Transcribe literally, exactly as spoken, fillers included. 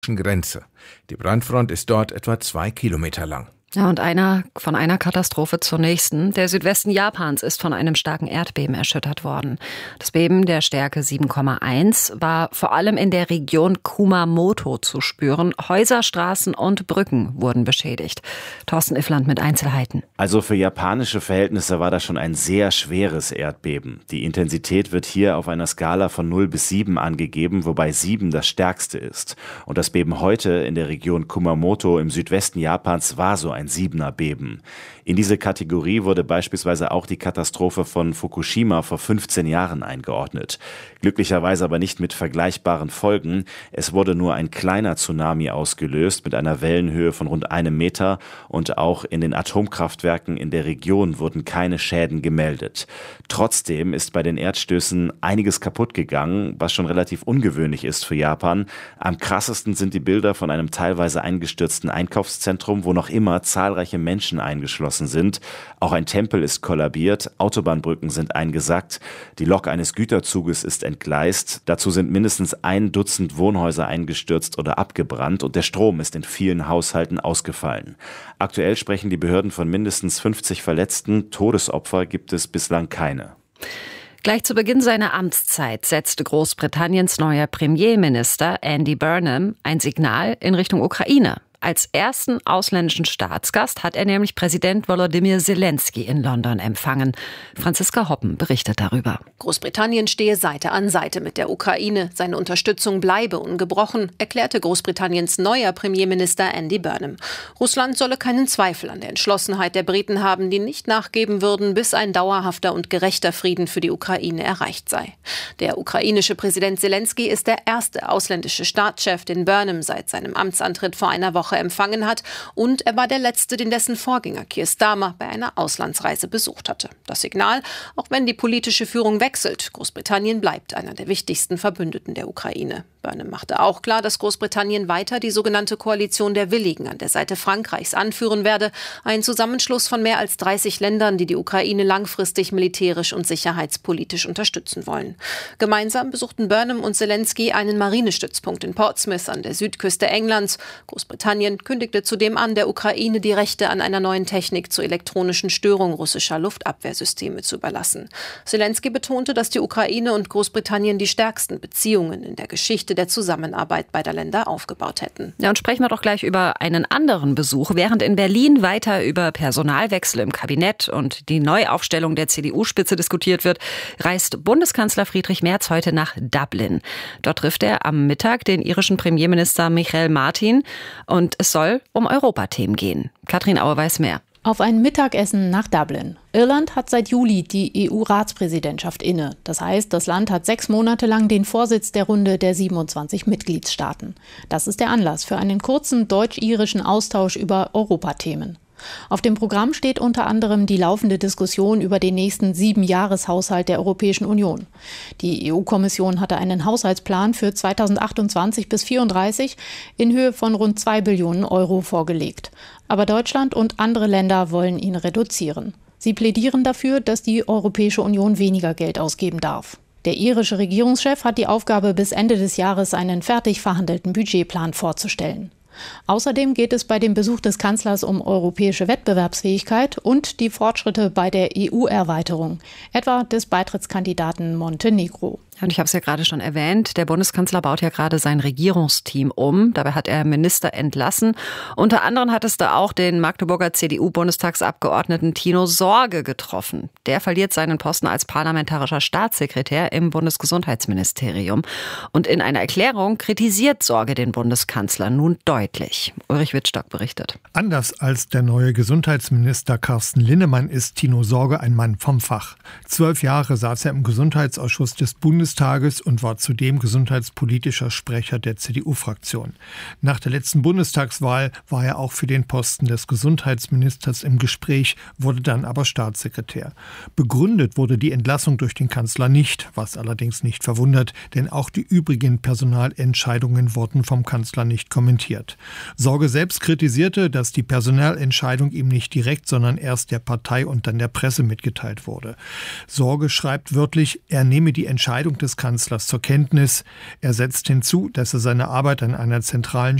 Grenze. Die Brandfront ist dort etwa zwei Kilometer lang. Ja, und einer von einer Katastrophe zur nächsten. Der Südwesten Japans ist von einem starken Erdbeben erschüttert worden. Das Beben der Stärke sieben Komma eins war vor allem in der Region Kumamoto zu spüren. Häuser, Straßen und Brücken wurden beschädigt. Thorsten Iffland mit Einzelheiten. Also für japanische Verhältnisse war das schon ein sehr schweres Erdbeben. Die Intensität wird hier auf einer Skala von null bis sieben angegeben, wobei sieben das stärkste ist. Und das Beben heute in der Region Kumamoto im Südwesten Japans war so ein ein Siebener Beben. In diese Kategorie wurde beispielsweise auch die Katastrophe von Fukushima vor fünfzehn Jahren eingeordnet. Glücklicherweise aber nicht mit vergleichbaren Folgen. Es wurde nur ein kleiner Tsunami ausgelöst mit einer Wellenhöhe von rund einem Meter und auch in den Atomkraftwerken in der Region wurden keine Schäden gemeldet. Trotzdem ist bei den Erdstößen einiges kaputt gegangen, was schon relativ ungewöhnlich ist für Japan. Am krassesten sind die Bilder von einem teilweise eingestürzten Einkaufszentrum, wo noch immer zahlreiche Menschen eingeschlossen sind. Auch ein Tempel ist kollabiert, Autobahnbrücken sind eingesackt, die Lok eines Güterzuges ist entgleist. Dazu sind mindestens ein Dutzend Wohnhäuser eingestürzt oder abgebrannt und der Strom ist in vielen Haushalten ausgefallen. Aktuell sprechen die Behörden von mindestens fünfzig Verletzten. Todesopfer gibt es bislang keine. Gleich zu Beginn seiner Amtszeit setzte Großbritanniens neuer Premierminister Andy Burnham ein Signal in Richtung Ukraine. Als ersten ausländischen Staatsgast hat er nämlich Präsident Volodymyr Zelensky in London empfangen. Franziska Hoppen berichtet darüber. Großbritannien stehe Seite an Seite mit der Ukraine. Seine Unterstützung bleibe ungebrochen, erklärte Großbritanniens neuer Premierminister Andy Burnham. Russland solle keinen Zweifel an der Entschlossenheit der Briten haben, die nicht nachgeben würden, bis ein dauerhafter und gerechter Frieden für die Ukraine erreicht sei. Der ukrainische Präsident Zelensky ist der erste ausländische Staatschef, den Burnham seit seinem Amtsantritt vor einer Woche empfangen hat, und er war der letzte, den dessen Vorgänger Keir Starmer bei einer Auslandsreise besucht hatte. Das Signal, auch wenn die politische Führung wechselt, Großbritannien bleibt einer der wichtigsten Verbündeten der Ukraine. Burnham machte auch klar, dass Großbritannien weiter die sogenannte Koalition der Willigen an der Seite Frankreichs anführen werde, ein Zusammenschluss von mehr als dreißig Ländern, die die Ukraine langfristig militärisch und sicherheitspolitisch unterstützen wollen. Gemeinsam besuchten Burnham und Zelensky einen Marinestützpunkt in Portsmouth an der Südküste Englands. Großbritannien kündigte zudem an, der Ukraine die Rechte an einer neuen Technik zur elektronischen Störung russischer Luftabwehrsysteme zu überlassen. Zelensky betonte, dass die Ukraine und Großbritannien die stärksten Beziehungen in der Geschichte der Zusammenarbeit beider Länder aufgebaut hätten. Ja, und sprechen wir doch gleich über einen anderen Besuch. Während in Berlin weiter über Personalwechsel im Kabinett und die Neuaufstellung der C D U-Spitze diskutiert wird, reist Bundeskanzler Friedrich Merz heute nach Dublin. Dort trifft er am Mittag den irischen Premierminister Michel Martin und es soll um Europathemen gehen. Katrin Aue weiß mehr. Auf ein Mittagessen nach Dublin. Irland hat seit Juli die E U-Ratspräsidentschaft inne. Das heißt, das Land hat sechs Monate lang den Vorsitz der Runde der siebenundzwanzig Mitgliedstaaten. Das ist der Anlass für einen kurzen deutsch-irischen Austausch über Europathemen. Auf dem Programm steht unter anderem die laufende Diskussion über den nächsten Siebenjahreshaushalt der Europäischen Union. Die E U-Kommission hatte einen Haushaltsplan für zweitausendachtundzwanzig bis vierunddreißig in Höhe von rund zwei Billionen Euro vorgelegt. Aber Deutschland und andere Länder wollen ihn reduzieren. Sie plädieren dafür, dass die Europäische Union weniger Geld ausgeben darf. Der irische Regierungschef hat die Aufgabe, bis Ende des Jahres einen fertig verhandelten Budgetplan vorzustellen. Außerdem geht es bei dem Besuch des Kanzlers um europäische Wettbewerbsfähigkeit und die Fortschritte bei der E U-Erweiterung, etwa des Beitrittskandidaten Montenegro. Und ich habe es ja gerade schon erwähnt, der Bundeskanzler baut ja gerade sein Regierungsteam um. Dabei hat er Minister entlassen. Unter anderem hat es da auch den Magdeburger C D U-Bundestagsabgeordneten Tino Sorge getroffen. Der verliert seinen Posten als parlamentarischer Staatssekretär im Bundesgesundheitsministerium. Und in einer Erklärung kritisiert Sorge den Bundeskanzler nun deutlich. Ulrich Wittstock berichtet. Anders als der neue Gesundheitsminister Carsten Linnemann ist Tino Sorge ein Mann vom Fach. Zwölf Jahre saß er im Gesundheitsausschuss des Bundestages und war zudem gesundheitspolitischer Sprecher der C D U-Fraktion. Nach der letzten Bundestagswahl war er auch für den Posten des Gesundheitsministers im Gespräch, wurde dann aber Staatssekretär. Begründet wurde die Entlassung durch den Kanzler nicht, was allerdings nicht verwundert, denn auch die übrigen Personalentscheidungen wurden vom Kanzler nicht kommentiert. Sorge selbst kritisierte, dass die Personalentscheidung ihm nicht direkt, sondern erst der Partei und dann der Presse mitgeteilt wurde. Sorge schreibt wörtlich, er nehme die Entscheidung Haltung des Kanzlers zur Kenntnis. Er setzt hinzu, dass er seine Arbeit an einer zentralen